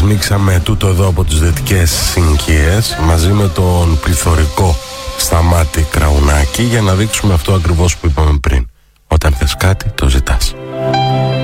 Σας μίξαμε τούτο εδώ από τις Δυτικές Συνοικίες μαζί με τον πληθωρικό Σταμάτη Κραουνάκη για να δείξουμε αυτό ακριβώς που είπαμε πριν. Όταν θες κάτι το ζητάς.